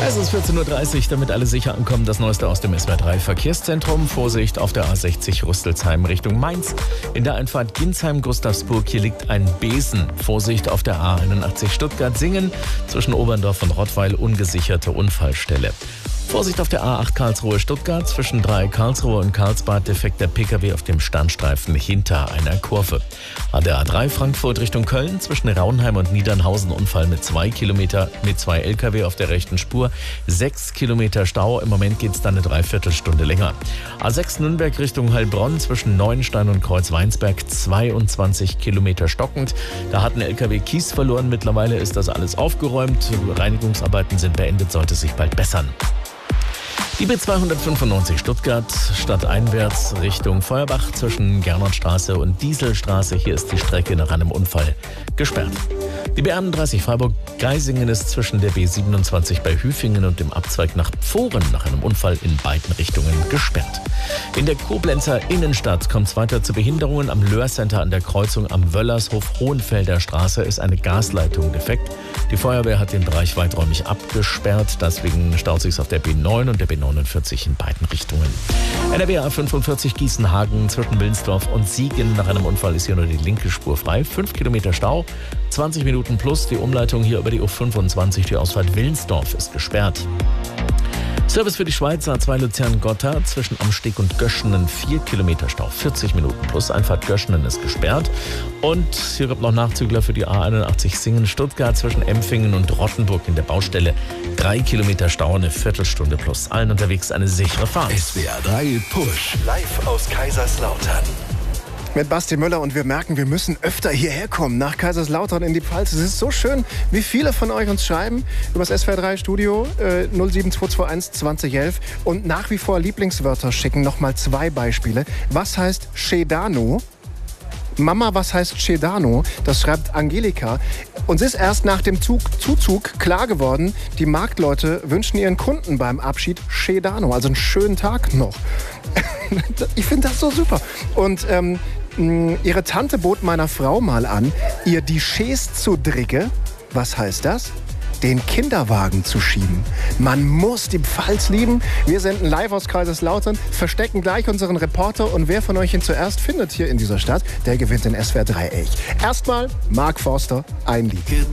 Es ist 14.30 Uhr, damit alle sicher ankommen. Das Neueste aus dem SWR3 Verkehrszentrum. Vorsicht auf der A60 Rüsselsheim Richtung Mainz. In der Einfahrt Ginsheim-Gustavsburg, hier liegt ein Besen. Vorsicht auf der A81 Stuttgart-Singen. Zwischen Oberndorf und Rottweil ungesicherte Unfallstelle. Vorsicht auf der A8 Karlsruhe-Stuttgart, zwischen Dreieck Karlsruhe und Karlsbad defekter Pkw auf dem Standstreifen hinter einer Kurve. An der A3 Frankfurt Richtung Köln, zwischen Raunheim und Niedernhausen Unfall mit 2 Lkw auf der rechten Spur, 6 Kilometer Stau, im Moment geht es dann eine Dreiviertelstunde länger. A6 Nürnberg Richtung Heilbronn, zwischen Neuenstein und Kreuzweinsberg, 22 Kilometer stockend. Da hat ein Lkw Kies verloren, mittlerweile ist das alles aufgeräumt, Reinigungsarbeiten sind beendet, sollte sich bald bessern. Die B295 Stuttgart, stadteinwärts Richtung Feuerbach zwischen Gernotstraße und Dieselstraße. Hier ist die Strecke nach einem Unfall gesperrt. Die B31 Freiburg-Geisingen ist zwischen der B27 bei Hüfingen und dem Abzweig nach Pfohren nach einem Unfall in beiden Richtungen gesperrt. In der Koblenzer Innenstadt kommt es weiter zu Behinderungen. Am Löhr-Center an der Kreuzung am Wöllershof Hohenfelder Straße ist eine Gasleitung defekt. Die Feuerwehr hat den Bereich weiträumig abgesperrt. Deswegen staut sich auf der B9 und der B49 in beiden Richtungen. NRW A45 Gießenhagen zwischen Wilnsdorf und Siegen. Nach einem Unfall ist hier nur die linke Spur frei. 5 Kilometer Stau, 20 Minuten plus. Die Umleitung hier über die U25, die Ausfahrt Wilnsdorf, ist gesperrt. Service für die Schweiz, A2 Luzern-Gotthard, zwischen Amsteg und Göschenen 4 Kilometer Stau, 40 Minuten plus. Einfahrt Göschenen ist gesperrt. Und hier gibt noch Nachzügler für die A81 Singen-Stuttgart zwischen Empfingen und Rottenburg in der Baustelle. 3 Kilometer Stau, eine Viertelstunde plus. Allen unterwegs eine sichere Fahrt. SWR3 Push, live aus Kaiserslautern. Mit Basti Müller und wir merken, wir müssen öfter hierher kommen, nach Kaiserslautern in die Pfalz. Es ist so schön, wie viele von euch uns schreiben über das SWR3 Studio 07221 2011 und nach wie vor Lieblingswörter schicken. Nochmal 2 Beispiele. Was heißt Schedano? Mama, was heißt Schedano? Das schreibt Angelika. Uns ist erst nach dem Zuzug klar geworden, die Marktleute wünschen ihren Kunden beim Abschied Schedano, also einen schönen Tag noch. Ich finde das so super. Und ihre Tante bot meiner Frau mal an, ihr die Chaise zu dricke. Was heißt das? Den Kinderwagen zu schieben. Man muss die Pfalz lieben. Wir senden live aus Kaiserslautern, verstecken gleich unseren Reporter und wer von euch ihn zuerst findet hier in dieser Stadt, der gewinnt den SWR3 Echt. Erstmal Mark Forster, ein Lied.